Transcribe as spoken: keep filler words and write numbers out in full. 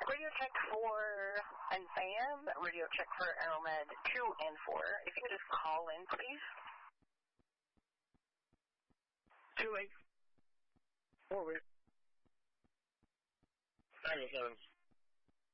Radio check for Sam, radio check for Aeromed two and four. If you could just call in, please. Two eight four eight. ninety-seven.